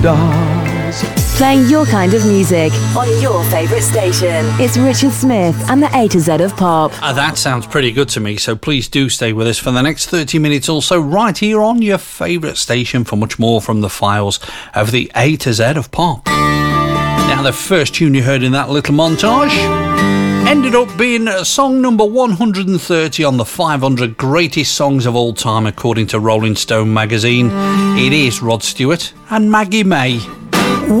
Playing your kind of music on your favourite station. It's Richard Smith and the A to Z of Pop. That sounds pretty good to me, so please do stay with us for the next 30 minutes or so right here on your favourite station for much more from the files of the A to Z of Pop. Now, the first tune you heard in that little montage ended up being song number 130 on the 500 greatest songs of all time according to Rolling Stone magazine. It is Rod Stewart and Maggie May.